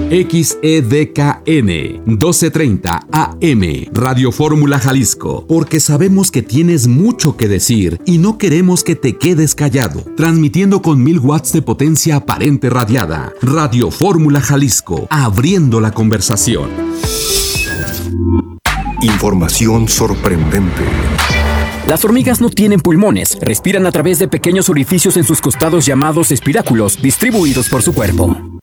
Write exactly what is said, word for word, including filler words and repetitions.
X E D K N doce treinta A M, Radio Fórmula Jalisco, porque sabemos que tienes mucho que decir y no queremos que te quedes callado. Transmitiendo con mil watts de potencia aparente radiada. Radio Fórmula Jalisco, abriendo la conversación. Información sorprendente. Las hormigas no tienen pulmones, respiran a través de pequeños orificios en sus costados llamados espiráculos, distribuidos por su cuerpo.